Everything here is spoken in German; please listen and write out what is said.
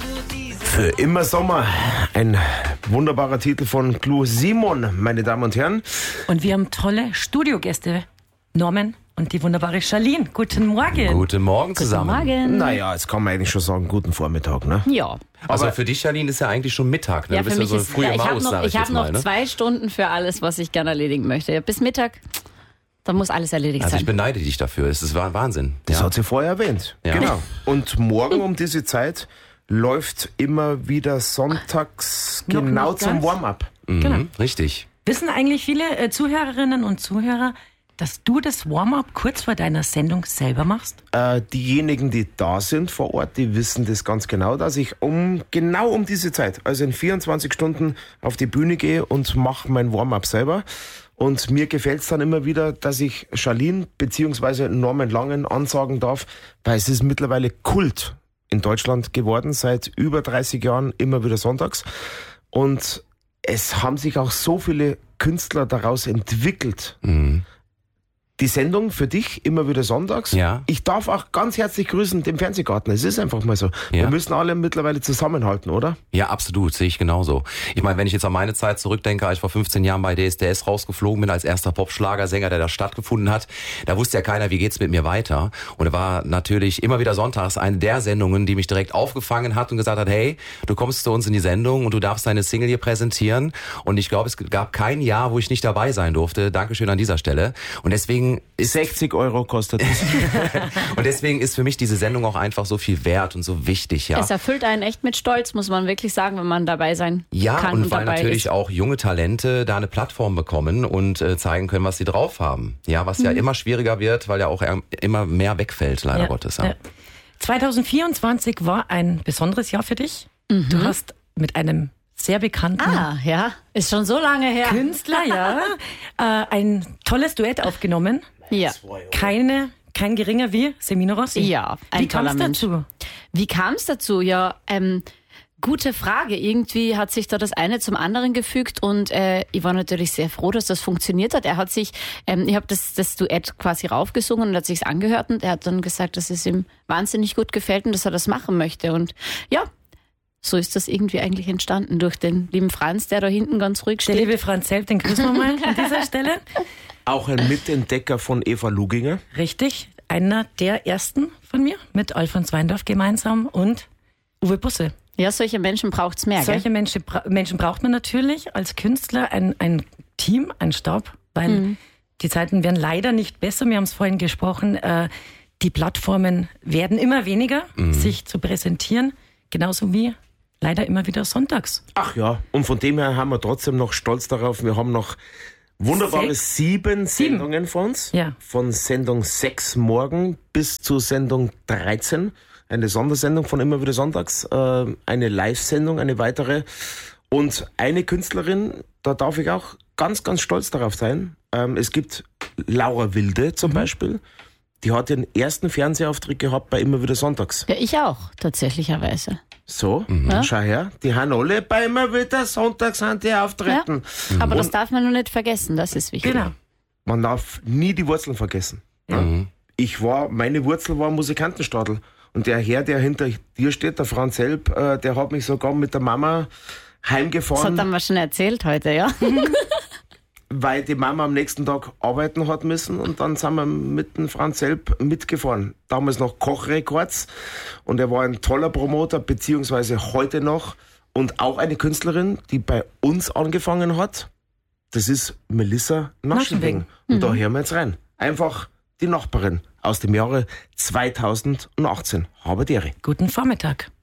Für immer Sommer. Ein wunderbarer Titel von Clou Simon, meine Damen und Herren. Und wir haben tolle Studiogäste. Norman und die wunderbare Charlene. Guten Morgen. Guten Morgen zusammen. Guten Morgen. Naja, jetzt kann man eigentlich schon sagen, guten Vormittag, ne? Ja. Also für dich, Charlene, ist ja eigentlich schon Mittag. Ne? Ja, Du bist für ja mich so eine ist, frühe Maus, sag ich jetzt habe mal. noch Ne? 2 Stunden für alles, was ich gerne erledigen möchte. Ja, bis Mittag, dann muss alles erledigt Also ich sein. beneide dich dafür. Es ist Wahnsinn. Das hat sie vorher erwähnt. Ja. Genau. Und morgen um diese Zeit läuft immer wieder sonntags Noch genau nicht zum ganz. Warm-up. Genau. Richtig. Wissen eigentlich viele Zuhörerinnen und Zuhörer, dass du das Warm-up kurz vor deiner Sendung selber machst? Diejenigen, die da sind vor Ort, die wissen das ganz genau, dass ich genau um diese Zeit, also in 24 Stunden auf die Bühne gehe und mache mein Warm-up selber. Und mir gefällt es dann immer wieder, dass ich Charlene bzw. Norman Langen ansagen darf, weil es ist mittlerweile Kult in Deutschland geworden, seit über 30 Jahren immer wieder sonntags. Und es haben sich auch so viele Künstler daraus entwickelt. Die Sendung für dich immer wieder sonntags. Ja. Ich darf auch ganz herzlich grüßen den Fernsehgarten. Es ist einfach mal so. Ja. Wir müssen alle mittlerweile zusammenhalten, oder? Ja, absolut, sehe ich genauso. Ich meine, wenn ich jetzt an meine Zeit zurückdenke, als ich vor 15 Jahren bei DSDS rausgeflogen bin, als erster Popschlagersänger, der da stattgefunden hat, da wusste ja keiner, wie geht's mit mir weiter. Und er war natürlich immer wieder sonntags eine der Sendungen, die mich direkt aufgefangen hat und gesagt hat, hey, du kommst zu uns in die Sendung und du darfst deine Single hier präsentieren. Und ich glaube, es gab kein Jahr, wo ich nicht dabei sein durfte. Dankeschön an dieser Stelle. Und deswegen ist 60 € kostet es. und deswegen ist für mich diese Sendung auch einfach so viel wert und so wichtig, ja. Es erfüllt einen echt mit Stolz, muss man wirklich sagen, wenn man dabei sein Ja, kann und und weil dabei natürlich ist. auch junge Talente da eine Plattform bekommen und zeigen können, was sie drauf haben. Ja, was ja immer schwieriger wird, weil ja auch immer mehr wegfällt, leider Gottes. Ja. 2024 war ein besonderes Jahr für dich. Du hast mit einem sehr bekannten Ja, ist schon so lange her. Künstler, ein tolles Duett aufgenommen. Ja. Kein geringer wie Semino Rossi. Ja, ein Wie kam toller es Mensch. dazu? Wie kam es dazu? Ja, gute Frage. Irgendwie hat sich da das eine zum anderen gefügt und ich war natürlich sehr froh, dass das funktioniert hat. Er hat sich, ich habe das Duett quasi raufgesungen und hat sich's angehört und er hat dann gesagt, dass es ihm wahnsinnig gut gefällt und dass er das machen möchte. Und ja, so ist das irgendwie eigentlich entstanden durch den lieben Franz, der da hinten ganz ruhig Der steht. liebe Franz Selb, den grüßen wir mal an dieser Stelle. Auch ein Mitentdecker von Eva Luginger. Richtig, einer der ersten von mir mit Alfons Weindorf gemeinsam und Uwe Busse. Ja, solche Menschen braucht's mehr, gell? Solche Menschen braucht man natürlich als Künstler, ein Team, ein Stab, weil die Zeiten werden leider nicht besser. Wir haben es vorhin gesprochen, die Plattformen werden immer weniger, sich zu präsentieren, genauso wie leider immer wieder sonntags. Ach ja, und von dem her haben wir trotzdem noch stolz darauf, wir haben noch wunderbare 7 Sendungen von uns. Ja. Von Sendung 6 morgen bis zu Sendung 13. Eine Sondersendung von immer wieder sonntags. Eine Live-Sendung, eine weitere. Und eine Künstlerin, da darf ich auch ganz, ganz stolz darauf sein. Es gibt Laura Wilde zum Beispiel. Die hat ihren ersten Fernsehauftritt gehabt bei immer wieder sonntags. Ja, ich auch, tatsächlicherweise. So, schau her. Die haben alle bei immer wieder sonntags an die Auftreten. Aber das darf man nur nicht vergessen, das ist wichtig. Genau. Man darf nie die Wurzeln vergessen. Ja. Meine Wurzel war Musikantenstadel. Und der Herr, der hinter dir steht, der Franz Selb, der hat mich sogar mit der Mama Das heimgefahren, hat er mir schon erzählt heute, ja. weil die Mama am nächsten Tag arbeiten hat müssen. Und dann sind wir mit dem Franz Selb mitgefahren. Damals noch Kochrekords. Und er war ein toller Promoter, beziehungsweise heute noch. Und auch eine Künstlerin, die bei uns angefangen hat. Das ist Melissa Naschenweng. Und da hören wir jetzt rein. Einfach die Nachbarin aus dem Jahre 2018. Habe Ehre. Guten Vormittag.